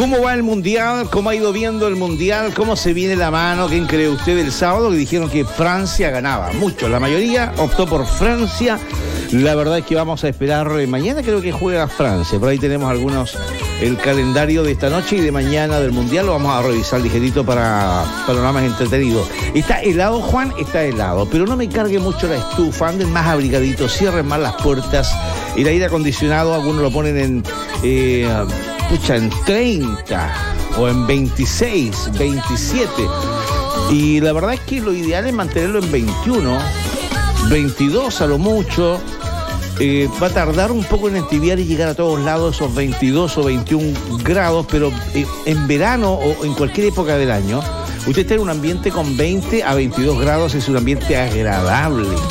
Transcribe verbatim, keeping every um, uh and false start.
¿Cómo va el Mundial? ¿Cómo ha ido viendo el Mundial? ¿Cómo se viene la mano? ¿Quién cree usted el sábado? Que dijeron que Francia ganaba. Muchos, la mayoría optó por Francia. La verdad es que vamos a esperar. Mañana creo que juega Francia. Por ahí tenemos algunos, el calendario de esta noche y de mañana del Mundial. Lo vamos a revisar ligerito para panoramas entretenidos. Está helado, Juan, está helado. Pero no me cargue mucho la estufa. Anden más abrigaditos, cierren más las puertas. El aire acondicionado, algunos lo ponen en... Eh, Escucha, en treinta o en veintiséis, veintisiete. Y la verdad es que lo ideal es mantenerlo en veintiuno, veintidós a lo mucho. Eh, va a tardar un poco en entibiar y llegar a todos lados esos veintidós o veintiún grados, pero eh, en verano o en cualquier época del año, usted está en un ambiente con veinte a veintidós grados, es un ambiente agradable.